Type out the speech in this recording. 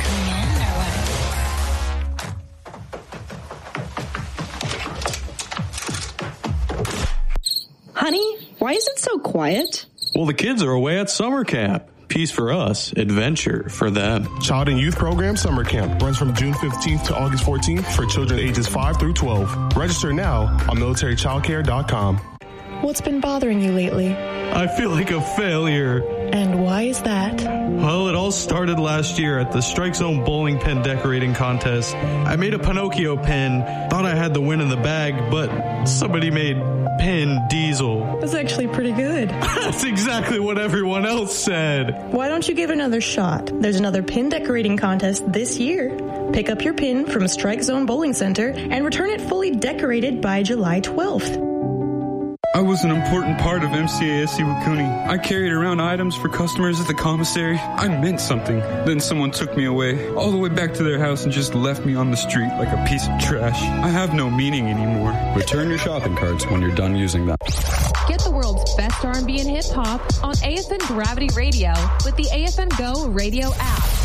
coming in or what? Honey, why is it so quiet? Well, the kids are away at summer camp. Peace for us, adventure for them. Child and Youth Program Summer Camp runs from June 15th to August 14th for children ages 5 through 12. Register now on militarychildcare.com. What's been bothering you lately? I feel like a failure. And why is that? Well, it all started last year at the Strike Zone bowling pin decorating contest. I made a Pinocchio pin, thought I had the win in the bag, but somebody made Pin Diesel. That's actually pretty good. That's exactly what everyone else said. Why don't you give it another shot? There's another pin decorating contest this year. Pick up your pin from Strike Zone Bowling Center and return it fully decorated by July 12th. I was an important part of MCAS Iwakuni. I carried around items for customers at the commissary. I meant something. Then someone took me away, all the way back to their house and just left me on the street like a piece of trash. I have no meaning anymore. Return your shopping carts when you're done using them. Get the world's best R&B and hip-hop on AFN Gravity Radio with the AFN Go radio app.